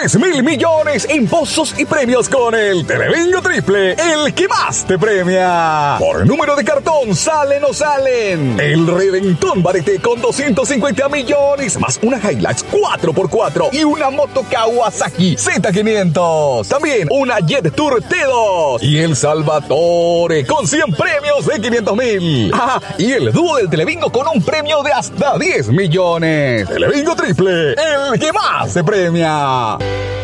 3.000 millones en pozos y premios con el Telebingo Triple, el que más te premia. Por número de cartón, ¿salen o salen? El Reventón Barete con 250 millones, más una Hilux 4x4 y una moto Kawasaki Z500. También una Jet Tour T2 y el Salvatore con 100 premios de 500.000. Y el dúo del Telebingo con un premio de hasta 10 millones. Telebingo Triple, el que más se premia.